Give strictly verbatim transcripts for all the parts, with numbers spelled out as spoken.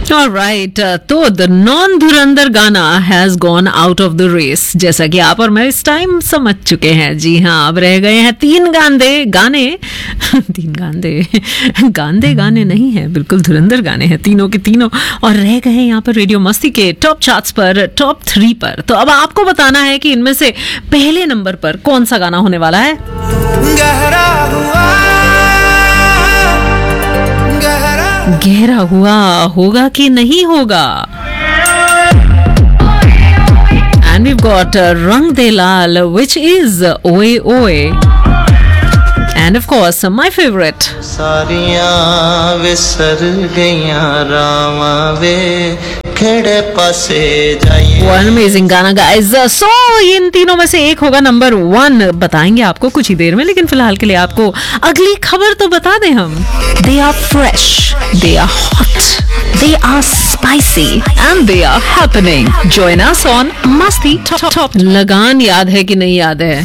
Alright, तो the non धुरंधर गाना has gone out of the race, जैसा कि आप और मैं इस टाइम समझ चुके हैं। जी हाँ, अब रह गए हैं तीन गांधे गाने तीन गांधे गांधे गाने नहीं है, बिल्कुल धुरंधर गाने हैं तीनों के तीनों, और रह गए हैं यहाँ पर रेडियो मस्ती के टॉप चार्ट्स पर, टॉप थ्री पर। तो अब आपको बताना है कि इनमें से पहले नंबर पर कौन सा गाना होने वाला है। गहरा हुआ, गहरा हुआ होगा कि नहीं होगा। And we've got uh, Rang De Lal, which is Oye Oye. And of course, uh, my favorite. सारियां विसर गईयां रामा वे खेड़े पासे जाइए। One amazing गाना guys. So इन तीनों में से एक होगा नंबर वन, बताएंगे आपको कुछ ही देर में, लेकिन फिलहाल के लिए आपको अगली खबर तो बता दें हम। They are fresh, they are hot, they are spicy and they are happening. Join us on मस्ती Top Top. लगान याद है कि नहीं याद है?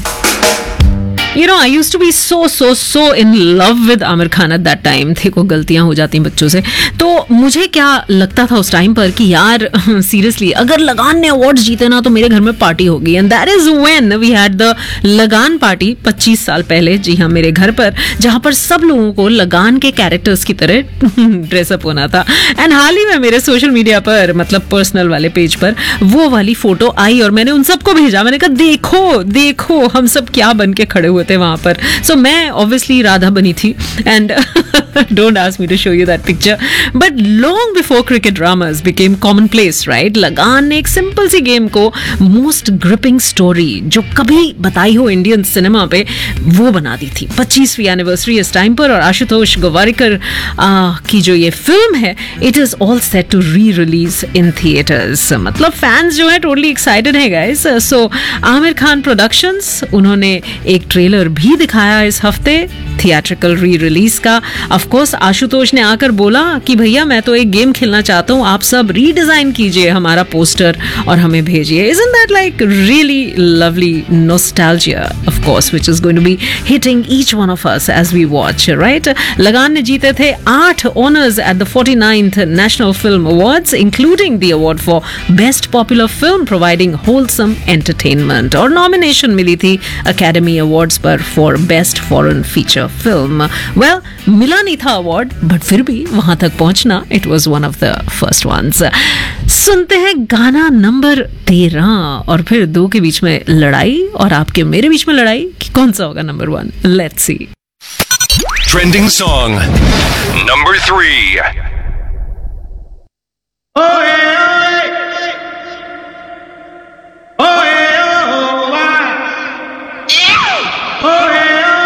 You know, I used to be so so so in love with Aamir Khan at that time. देखो गलतियां हो जाती हैं बच्चों से, तो मुझे क्या लगता था उस टाइम पर कि यार सीरियसली अगर लगान ने अवार्ड जीते ना तो मेरे घर में पार्टी होगी। And that is when we had the लगान पार्टी पच्चीस साल पहले, जी हाँ, मेरे घर पर, जहां पर सब लोगों को लगान के कैरेक्टर्स की तरह ड्रेसअप होना था। एंड हाल ही में मेरे सोशल मीडिया पर, मतलब पर्सनल वाले पेज पर, वो वाली फोटो आई और मैंने उन सबको भेजा। मैंने कहा देखो देखो हम सब क्या बन के खड़े हुए थे वहां पर। सो so, मैं ऑब्वियसली राधा बनी थी and don't ask me to show you that picture, but long before cricket dramas became common place, right, लगान ने एक सिंपल सी गेम को मोस्ट ग्रिपिंग स्टोरी जो कभी बताई हो इंडियन सिनेमा पे, वो बना दी थी। पच्चीसवीं एनिवर्सरी इस टाइम पर, और आशुतोष गोवारिकर की जो ये फिल्म है, it is all set to re release in theatres. मतलब फैंस जो है टोटली एक्साइटेड है गाइस। सो आमिर खान प्रोडक्शंस, उन्होंने एक ट्रेलर भी दिखाया इस हफ्ते थिएट्रिकल री रिलीज का। ऑफ कोर्स आशुतोष ने आकर बोला कि भैया मैं तो एक गेम खेलना चाहता हूँ, आप सब रीडिजाइन कीजिए हमारा पोस्टर और हमें भेजिए। Isn't that like really lovely nostalgia, of course, which is going to be hitting each one of us as we watch, right? लगान ने जीते थे आठ honours at the forty-ninth National Film Awards, including the award for Best Popular Film, providing wholesome entertainment, और nomination मिली थी Academy Awards पर for Best Foreign Feature Film. Well, मिला नहीं था अवार्ड, बट फिर भी वहां तक पहुंचना, it was one of the first ones. सुनते हैं गाना नंबर तेरह, और फिर दो के बीच में लड़ाई और आपके मेरे बीच में लड़ाई कि कौन सा होगा number one. Let's see. Trending song number three.